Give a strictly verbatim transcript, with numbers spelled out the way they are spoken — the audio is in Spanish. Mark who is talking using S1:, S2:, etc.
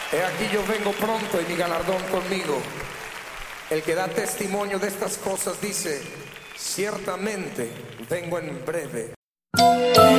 S1: He aquí yo vengo pronto y mi galardón conmigo. El que da testimonio de estas cosas dice: ciertamente vengo en breve.